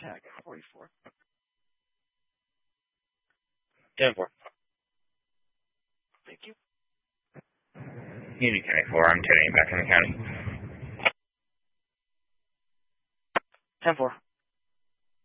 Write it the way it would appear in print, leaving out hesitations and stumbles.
tag 44. 10-4. Thank you. Unity County 4, I'm turning back in the county. 10-4.